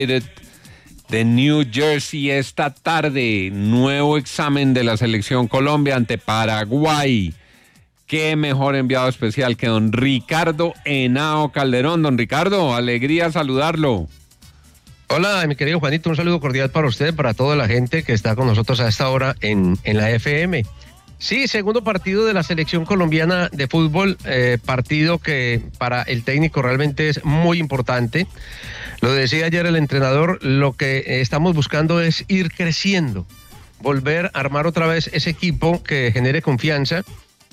de New Jersey esta tarde. Nuevo examen de la selección Colombia ante Paraguay. Qué mejor enviado especial que don Ricardo Henao Calderón. Don Ricardo, alegría saludarlo. Hola, mi querido Juanito, un saludo cordial para usted, para toda la gente que está con nosotros a esta hora en la FM. Sí, segundo partido de la selección colombiana de fútbol, partido que para el técnico realmente es muy importante. Lo decía ayer el entrenador, lo que estamos buscando es ir creciendo, volver a armar otra vez ese equipo que genere confianza,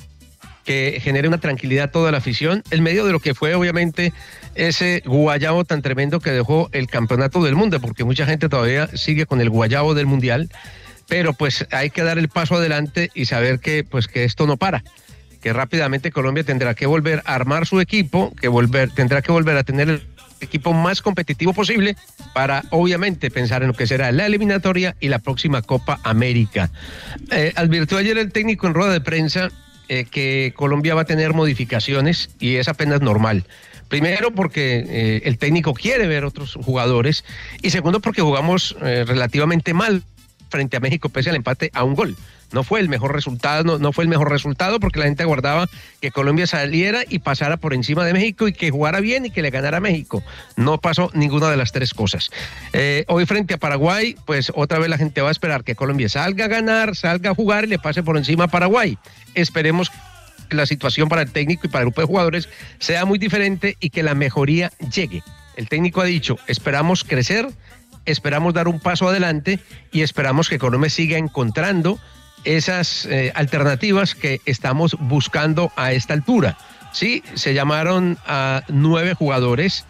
que genere una tranquilidad a toda la afición, en medio de lo que fue obviamente ese guayabo tan tremendo que dejó el campeonato del mundo, porque mucha gente todavía sigue con el guayabo del mundial, pero pues hay que dar el paso adelante y saber que esto no para, que rápidamente Colombia tendrá que volver a armar su equipo, tendrá que volver a tener el equipo más competitivo posible para obviamente pensar en lo que será la eliminatoria y la próxima Copa América. Advirtió ayer el técnico en rueda de prensa que Colombia va a tener modificaciones y es apenas normal. Primero porque el técnico quiere ver otros jugadores y segundo porque jugamos relativamente mal frente a México pese al empate a un gol. No fue el mejor resultado, no fue el mejor resultado porque la gente aguardaba que Colombia saliera y pasara por encima de México y que jugara bien y que le ganara a México. No pasó ninguna de las tres cosas. Hoy frente a Paraguay, pues otra vez la gente va a esperar que Colombia salga a ganar, salga a jugar y le pase por encima a Paraguay. Esperemos que la situación para el técnico y para el grupo de jugadores sea muy diferente y que la mejoría llegue. El técnico ha dicho, esperamos crecer, esperamos dar un paso adelante y esperamos que Colombia siga encontrando esas alternativas que estamos buscando a esta altura. Sí, se llamaron a 9 jugadores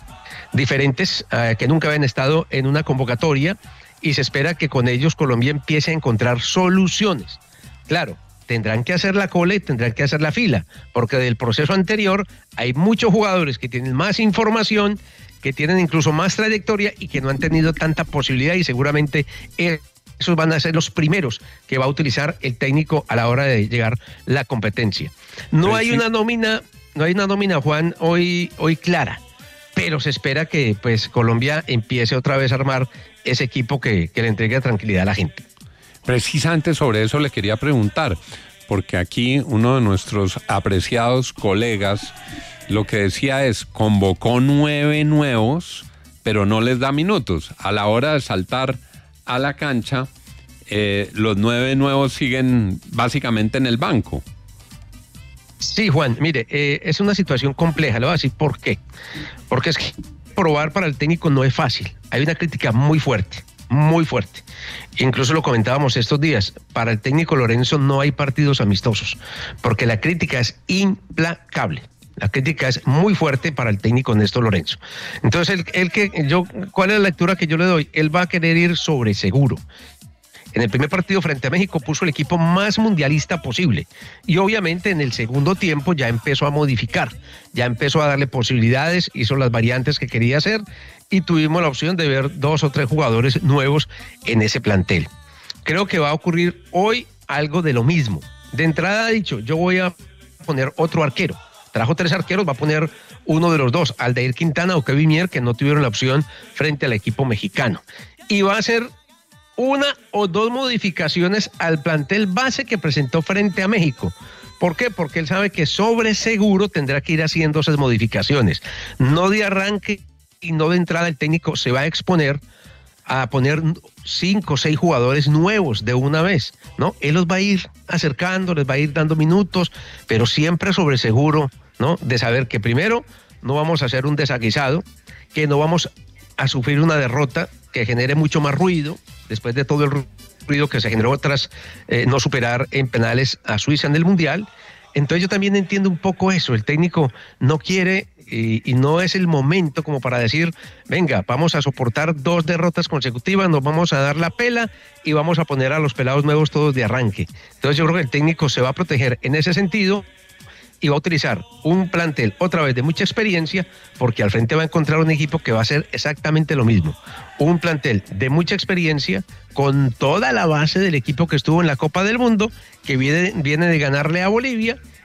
diferentes que nunca habían estado en una convocatoria y se espera que con ellos Colombia empiece a encontrar soluciones. Claro, tendrán que hacer la cola y tendrán que hacer la fila, porque del proceso anterior hay muchos jugadores que tienen más información, que tienen incluso más trayectoria y que no han tenido tanta posibilidad y seguramente esos van a ser los primeros que va a utilizar el técnico a la hora de llegar la competencia. No hay una nómina, Juan, hoy clara, pero se espera que pues Colombia empiece otra vez a armar ese equipo que le entregue tranquilidad a la gente. Precisamente sobre eso le quería preguntar, porque aquí uno de nuestros apreciados colegas lo que decía es, convocó 9 nuevos, pero no les da minutos. A la hora de saltar a la cancha, los 9 nuevos siguen básicamente en el banco. Sí, Juan, mire, es una situación compleja, le voy a decir por qué. Porque es que probar para el técnico no es fácil. Hay una crítica muy fuerte. Incluso lo comentábamos estos días, para el técnico Lorenzo no hay partidos amistosos, porque la crítica es implacable. La crítica es muy fuerte para el técnico Néstor Lorenzo. Entonces, ¿cuál es la lectura que yo le doy? Él va a querer ir sobre seguro. En el primer partido frente a México puso el equipo más mundialista posible y obviamente en el segundo tiempo ya empezó a modificar, ya empezó a darle posibilidades, hizo las variantes que quería hacer y tuvimos la opción de ver 2 o 3 jugadores nuevos en ese plantel. Creo que va a ocurrir hoy algo de lo mismo. De entrada ha dicho, yo voy a poner otro arquero. Trajo 3 arqueros, va a poner uno de los 2, Aldair Quintana o Kevin Mier, que no tuvieron la opción frente al equipo mexicano. Y va a hacer 1 o 2 modificaciones al plantel base que presentó frente a México. ¿Por qué? Porque él sabe que sobre seguro tendrá que ir haciendo esas modificaciones. No de arranque y no de entrada el técnico se va a exponer a poner 5 o 6 jugadores nuevos de una vez, ¿no? Él los va a ir acercando, les va a ir dando minutos, pero siempre sobre seguro, ¿no? De saber que primero no vamos a hacer un desaguisado, que no vamos a sufrir una derrota que genere mucho más ruido, después de todo el ruido que se generó tras no superar en penales a Suiza en el Mundial. Entonces yo también entiendo un poco eso, el técnico no quiere y no es el momento como para decir, venga, vamos a soportar 2 derrotas consecutivas, nos vamos a dar la pela y vamos a poner a los pelados nuevos todos de arranque. Entonces yo creo que el técnico se va a proteger en ese sentido y va a utilizar un plantel otra vez de mucha experiencia, porque al frente va a encontrar un equipo que va a hacer exactamente lo mismo. Un plantel de mucha experiencia, con toda la base del equipo que estuvo en la Copa del Mundo, que viene de ganarle a Bolivia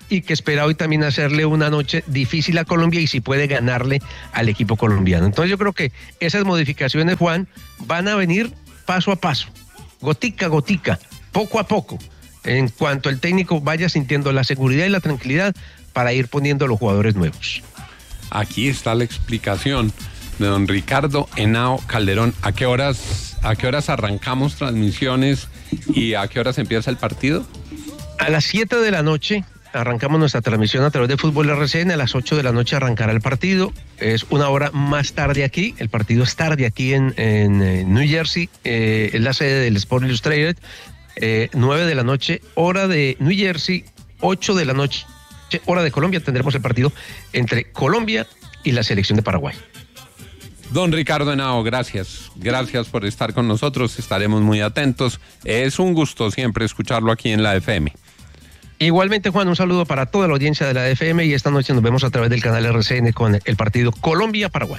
y que espera hoy también hacerle una noche difícil a Colombia y si puede ganarle al equipo colombiano. Entonces yo creo que esas modificaciones, Juan, van a venir paso a paso, gotica a gotica, poco a poco, en cuanto el técnico vaya sintiendo la seguridad y la tranquilidad para ir poniendo los jugadores nuevos. Aquí está la explicación de don Ricardo Henao Calderón. ¿A qué horas arrancamos transmisiones y a qué horas empieza el partido? A las 7 de la noche arrancamos nuestra transmisión a través de Fútbol RCN, a las 8 de la noche arrancará el partido, es una hora más tarde aquí, el partido es tarde aquí en New Jersey, es la sede del Sport Illustrated, 9 de la noche, hora de New Jersey, 8 de la noche, hora de Colombia, tendremos el partido entre Colombia y la selección de Paraguay. Don Ricardo Henao, gracias por estar con nosotros, estaremos muy atentos, es un gusto siempre escucharlo aquí en la FM. Igualmente, Juan, un saludo para toda la audiencia de la FM y esta noche nos vemos a través del canal RCN con el partido Colombia-Paraguay.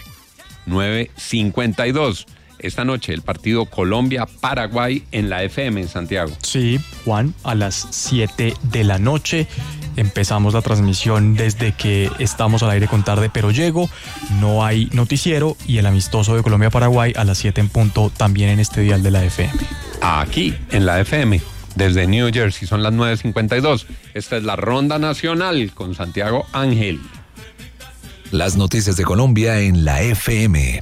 9:52. Esta noche el partido Colombia-Paraguay en la FM en Santiago. Sí, Juan, a las 7 de la noche empezamos la transmisión desde que estamos al aire con Tarde Pero Llego. No hay noticiero y el amistoso de Colombia-Paraguay a las 7 en punto también en este dial de la FM. Aquí en la FM, desde New Jersey, son las 9:52. Esta es la Ronda Nacional con Santiago Ángel. Las noticias de Colombia en la FM.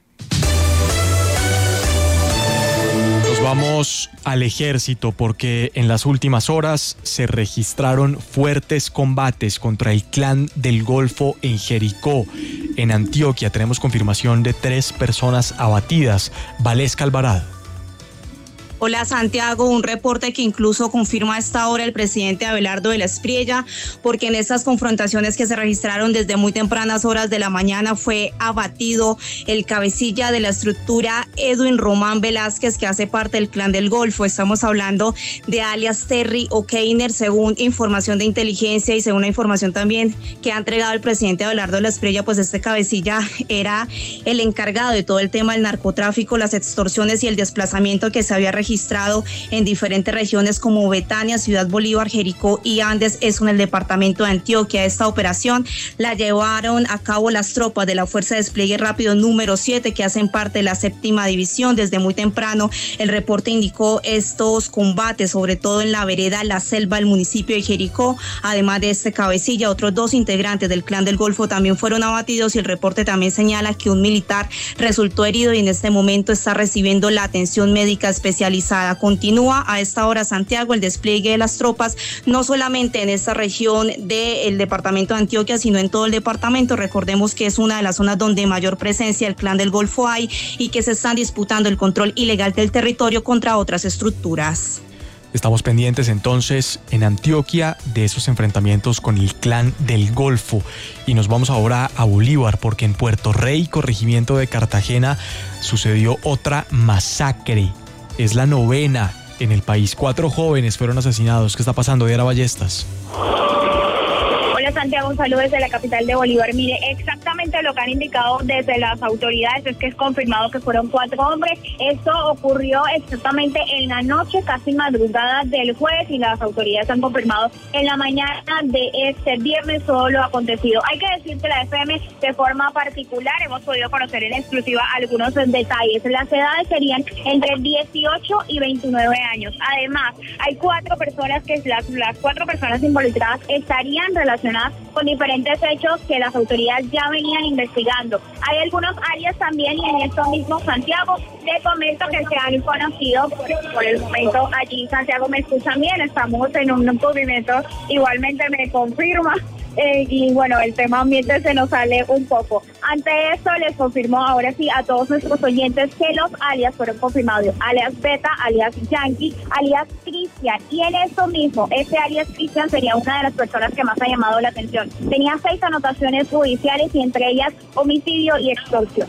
Vamos al ejército porque en las últimas horas se registraron fuertes combates contra el Clan del Golfo en Jericó, en Antioquia. Tenemos confirmación de 3 personas abatidas. Valesca Alvarado. Hola Santiago, un reporte que incluso confirma a esta hora el presidente Abelardo de la Espriella, porque en estas confrontaciones que se registraron desde muy tempranas horas de la mañana fue abatido el cabecilla de la estructura Edwin Román Velázquez, que hace parte del Clan del Golfo. Estamos hablando de alias Terry O'Keiner, según información de inteligencia y según la información también que ha entregado el presidente Abelardo de la Espriella, pues este cabecilla era el encargado de todo el tema del narcotráfico, las extorsiones y el desplazamiento que se había registrado en diferentes regiones como Betania, Ciudad Bolívar, Jericó y Andes, eso en el departamento de Antioquia. Esta operación la llevaron a cabo las tropas de la Fuerza de Despliegue Rápido número 7, que hacen parte de la 7ª División. Desde muy temprano el reporte indicó estos combates, sobre todo en la vereda La Selva del municipio de Jericó. Además de este cabecilla, otros 2 integrantes del Clan del Golfo también fueron abatidos y el reporte también señala que un militar resultó herido y en este momento está recibiendo la atención médica especializada. Continúa a esta hora, Santiago, el despliegue de las tropas, no solamente en esta región del departamento de Antioquia, sino en todo el departamento. Recordemos que es una de las zonas donde mayor presencia del Clan del Golfo hay y que se están disputando el control ilegal del territorio contra otras estructuras. Estamos pendientes entonces en Antioquia de esos enfrentamientos con el Clan del Golfo y nos vamos ahora a Bolívar porque en Puerto Rey, corregimiento de Cartagena, sucedió otra masacre. Es la 9ª en el país. 4 jóvenes fueron asesinados. ¿Qué está pasando, Diana Ballestas? Hola Santiago, un saludo desde la capital de Bolívar. Mire, exactamente lo que han indicado desde las autoridades es que es confirmado que fueron 4 hombres. Esto ocurrió exactamente en la noche, casi madrugada del jueves, y las autoridades han confirmado en la mañana de este viernes todo lo acontecido. Hay que decir que la FM de forma particular hemos podido conocer en exclusiva algunos detalles. Las edades serían entre 18 y 29 años. Además, hay 4 personas que las 4 personas involucradas estarían relacionadas con diferentes hechos que las autoridades ya venían investigando. Hay algunos áreas también y en esto mismo, Santiago, te comento que se han conocido por el momento allí. Santiago, ¿me escuchan bien? Estamos en un movimiento, igualmente me confirma. Y bueno, el tema ambiente se nos sale un poco. Ante esto les confirmo ahora sí a todos nuestros oyentes que los alias fueron confirmados: alias Beta, alias Yankee, alias Cristian. Y en esto mismo, este alias Cristian sería una de las personas que más ha llamado la atención. Tenía 6 anotaciones judiciales y entre ellas homicidio y extorsión.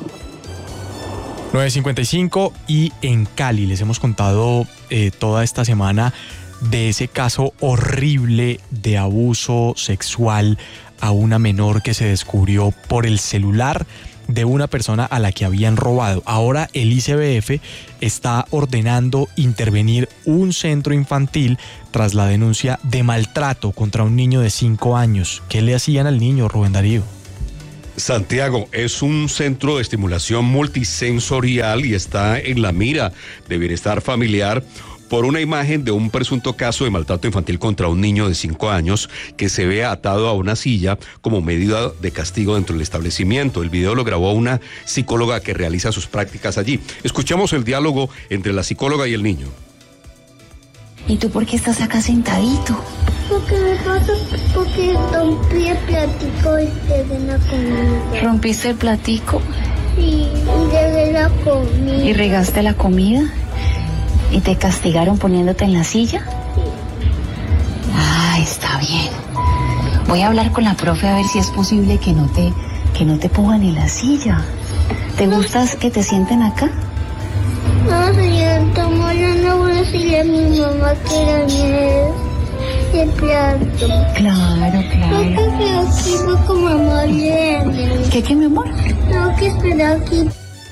9:55 y en Cali les hemos contado toda esta semana de ese caso horrible de abuso sexual a una menor que se descubrió por el celular de una persona a la que habían robado. Ahora el ICBF está ordenando intervenir un centro infantil tras la denuncia de maltrato contra un niño de 5 años. ¿Qué le hacían al niño, Rubén Darío? Santiago, es un centro de estimulación multisensorial y está en la mira de bienestar familiar por una imagen de un presunto caso de maltrato infantil contra un niño de 5 años que se ve atado a una silla como medida de castigo dentro del establecimiento. El video lo grabó una psicóloga que realiza sus prácticas allí. Escuchamos el diálogo entre la psicóloga y el niño. ¿Y tú por qué estás acá sentadito? Porque me pasa, porque rompí el platico y dejé la comida. ¿Rompiste el platico? Sí, y dejé la comida. ¿Y regaste la comida? ¿Y te castigaron poniéndote en la silla? Sí. Ah, está bien. Voy a hablar con la profe a ver si es posible que no te pongan en la silla. ¿Te gusta que te sienten acá? No, señorita, yo no voy a decirle a mi mamá que era el plato. Claro. Porque aquí voy con mamá bien. ¿Qué, mi amor? Tengo que esperar aquí.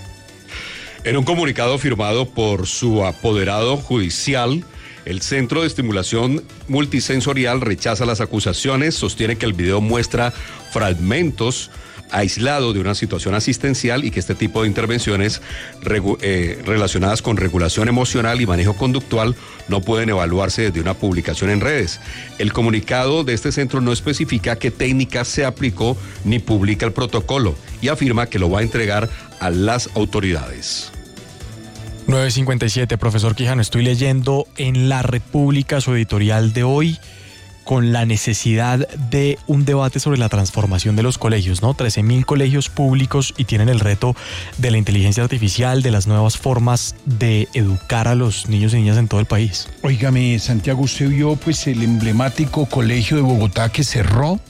En un comunicado firmado por su apoderado judicial, el Centro de Estimulación Multisensorial rechaza las acusaciones, sostiene que el video muestra fragmentos aislados de una situación asistencial y que este tipo de intervenciones relacionadas con regulación emocional y manejo conductual no pueden evaluarse desde una publicación en redes. El comunicado de este centro no especifica qué técnica se aplicó ni publica el protocolo y afirma que lo va a entregar a las autoridades. 9:57, profesor Quijano, estoy leyendo en La República su editorial de hoy con la necesidad de un debate sobre la transformación de los colegios, ¿no? 13.000 colegios públicos y tienen el reto de la inteligencia artificial, de las nuevas formas de educar a los niños y niñas en todo el país. Óigame, Santiago, usted vio pues el emblemático colegio de Bogotá que cerró.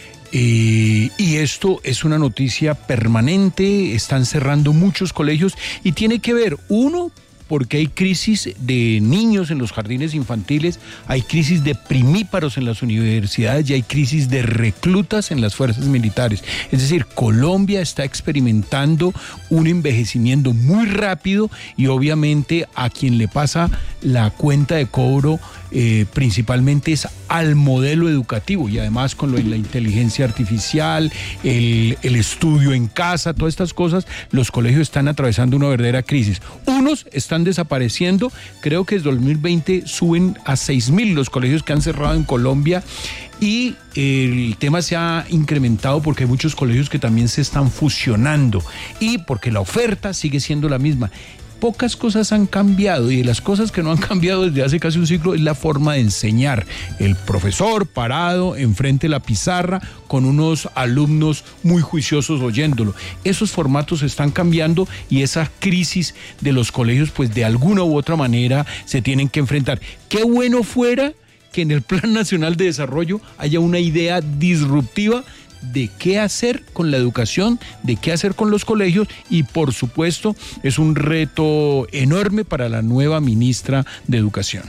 Y esto es una noticia permanente, están cerrando muchos colegios y tiene que ver, uno, porque hay crisis de niños en los jardines infantiles, hay crisis de primíparos en las universidades y hay crisis de reclutas en las fuerzas militares. Es decir, Colombia está experimentando un envejecimiento muy rápido y obviamente a quien le pasa la cuenta de cobro principalmente es al modelo educativo y además con lo de la inteligencia artificial, el estudio en casa, todas estas cosas, los colegios están atravesando una verdadera crisis. Unos están desapareciendo, creo que desde 2020 suben a 6.000 los colegios que han cerrado en Colombia y el tema se ha incrementado porque hay muchos colegios que también se están fusionando y porque la oferta sigue siendo la misma. Pocas cosas han cambiado y de las cosas que no han cambiado desde hace casi un siglo es la forma de enseñar. El profesor parado enfrente de la pizarra con unos alumnos muy juiciosos oyéndolo. Esos formatos están cambiando y esa crisis de los colegios pues de alguna u otra manera se tienen que enfrentar. Qué bueno fuera que en el Plan Nacional de Desarrollo haya una idea disruptiva de qué hacer con la educación, de qué hacer con los colegios y por supuesto es un reto enorme para la nueva ministra de Educación.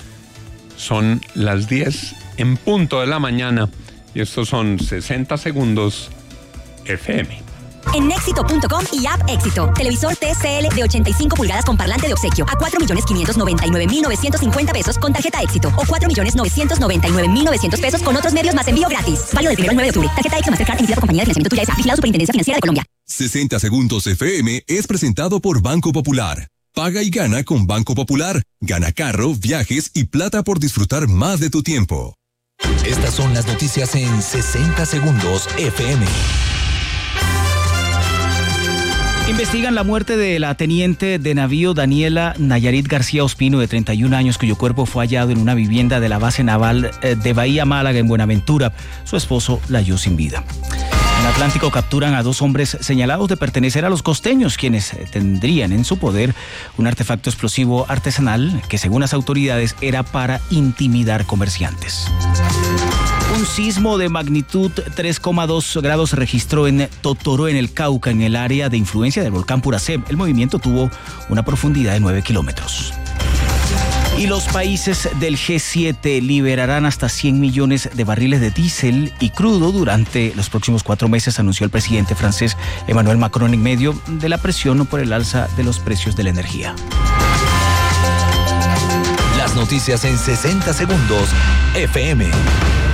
Son las 10 en punto de la mañana y estos son 60 segundos FM. En Éxito.com y App Éxito. Televisor TCL de 85 pulgadas con parlante de obsequio a 4.599.950 pesos con tarjeta Éxito o 4.999.900 pesos con otros medios más envío gratis. Válido del 1 al 9 de octubre. Tarjeta Éxito Mastercard emitida por compañía de financiamiento tuya S.A. Vigilado Superintendencia Financiera de Colombia. 60 segundos FM es presentado por Banco Popular. Paga y gana con Banco Popular. Gana carro, viajes y plata por disfrutar más de tu tiempo. Estas son las noticias en 60 segundos FM. Investigan la muerte de la teniente de navío Daniela Nayarit García Ospino, de 31 años, cuyo cuerpo fue hallado en una vivienda de la base naval de Bahía Málaga, en Buenaventura. Su esposo la halló sin vida. En Atlántico capturan a 2 hombres señalados de pertenecer a los costeños, quienes tendrían en su poder un artefacto explosivo artesanal que, según las autoridades, era para intimidar comerciantes. Un sismo de magnitud 3,2 grados se registró en Totoró, en el Cauca, en el área de influencia del volcán Puracé. El movimiento tuvo una profundidad de 9 kilómetros. Y los países del G7 liberarán hasta 100 millones de barriles de diésel y crudo durante los próximos 4 meses, anunció el presidente francés Emmanuel Macron en medio de la presión por el alza de los precios de la energía. Las noticias en 60 segundos, FM.